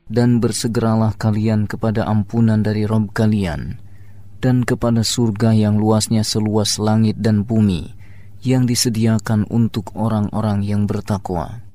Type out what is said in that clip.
dan bersegeralah kalian kepada ampunan dari Rabb kalian dan kepada surga yang luasnya seluas langit dan bumi yang disediakan untuk orang-orang yang bertakwa.